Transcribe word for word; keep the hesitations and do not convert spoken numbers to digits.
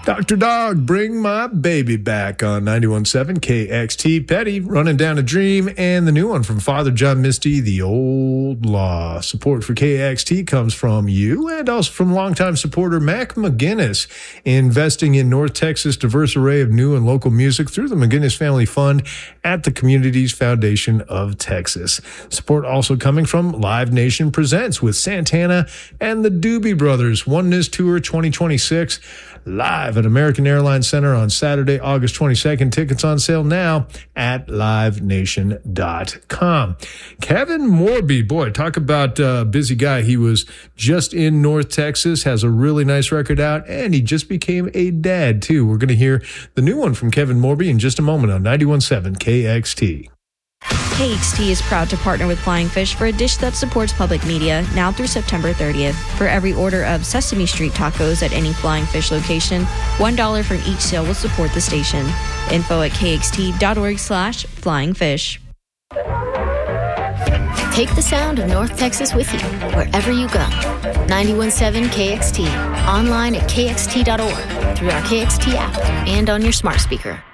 Doctor Dog, bring my baby back on ninety-one point seven K X T. Petty, Running Down a Dream, and the new one from Father John Misty, The Old Law. Support for K X T comes from you and also from longtime supporter Mac McGinnis, investing in North Texas' diverse array of new and local music through the McGinnis Family Fund at the Communities Foundation of Texas. Support also coming from Live Nation Presents with Santana and the Doobie Brothers Oneness Tour twenty twenty-six. Live at American Airlines Center on Saturday, August twenty-second. Tickets on sale now at live nation dot com. Kevin Morby, boy, talk about a busy guy. He was just in North Texas, has a really nice record out, and he just became a dad, too. We're going to hear the new one from Kevin Morby in just a moment on ninety-one point seven K X T. K X T is proud to partner with Flying Fish for a dish that supports public media now through September thirtieth. For every order of Sesame Street tacos at any Flying Fish location, one dollar from each sale will support the station. Info at kxt.org slash flying fish. Take the sound of North Texas with you wherever you go. ninety-one point seven K X T. Online at k x t dot org, through our K X T app, and on your smart speaker.